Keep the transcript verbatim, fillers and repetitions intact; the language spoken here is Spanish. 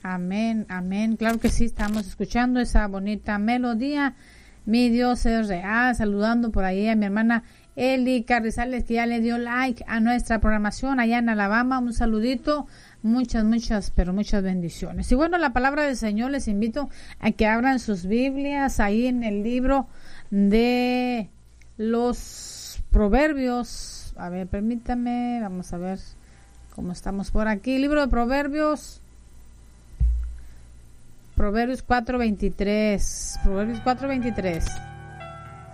Amén, amén. Claro que sí, estamos escuchando esa bonita melodía. Mi Dios es real. Saludando por ahí a mi hermana Eli Carrizales, que ya le dio like a nuestra programación allá en Alabama. Un saludito. Muchas, muchas, pero muchas bendiciones. Y bueno, la palabra del Señor, les invito a que abran sus Biblias ahí en el libro de los Proverbios. A ver, permítame, vamos a ver cómo estamos por aquí. Libro de Proverbios. Proverbios cuatro veintitrés. Proverbios cuatro veintitrés.